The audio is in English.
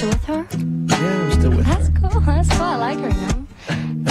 with her? Yeah, I'm still with her. That's cool. That's cool. I like her now.